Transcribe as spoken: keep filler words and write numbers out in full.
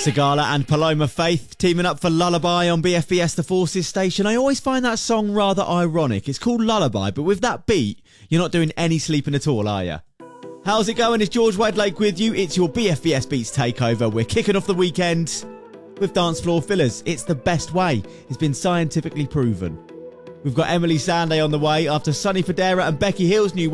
Sigala and Paloma Faith teaming up for Lullaby on B F B S The Forces station. I always find that song rather ironic. It's called Lullaby, but with that beat, you're not doing any sleeping at all, are you? How's it going? It's George Wedlake with you. It's your B F B S Beats Takeover. We're kicking off the weekend with dance floor fillers. It's the best way. It's been scientifically proven. We've got Emily Sandé on the way after Sonny Fodera and Becky Hill's new